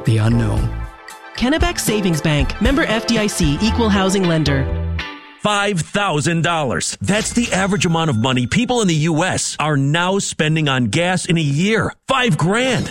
the unknown. Kennebec Savings Bank, member FDIC, equal housing lender. $5,000. That's the average amount of money people in the U.S. are now spending on gas in a year. $5,000.